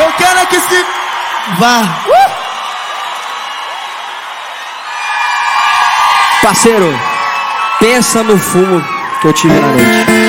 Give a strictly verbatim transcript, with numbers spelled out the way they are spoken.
Eu quero é que se vá. Uh! Parceiro, pensa no fumo que eu tive na noite.